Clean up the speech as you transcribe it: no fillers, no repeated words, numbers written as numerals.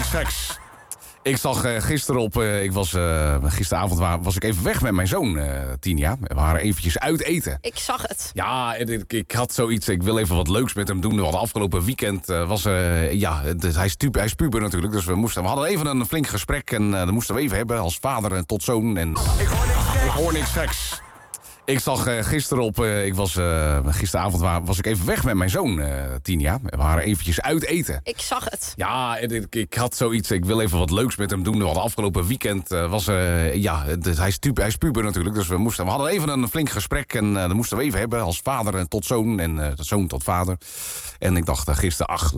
seks. Ik zag gisteren gisteravond was ik even weg met mijn zoon, 10 jaar. We waren eventjes uit eten. Ik zag het. Ja, ik had zoiets, ik wil even wat leuks met hem doen. We hadden afgelopen weekend, hij is puber natuurlijk. Dus we hadden even een flink gesprek en dat moesten we even hebben als vader en tot zoon. En ik hoor niks geks. Ik zag gisteravond was ik even weg met mijn zoon, 10 jaar. We waren eventjes uit eten. Ik zag het. Ja, ik had zoiets, ik wil even wat leuks met hem doen. We hadden afgelopen weekend, hij is puber natuurlijk. Dus we hadden even een flink gesprek en dat moesten we even hebben als vader en tot zoon. En zoon tot vader. En ik dacht gisteren,